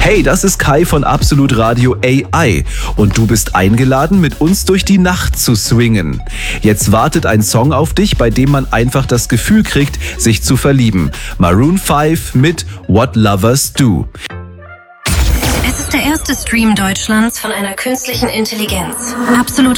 Hey, das ist Kai von Absolut Radio AI und du bist eingeladen, mit uns durch die Nacht zu swingen. Jetzt wartet ein Song auf dich, bei dem man einfach das Gefühl kriegt, sich zu verlieben. Maroon 5 mit What Lovers Do. Es ist der erste Stream Deutschlands von einer künstlichen Intelligenz. Absolut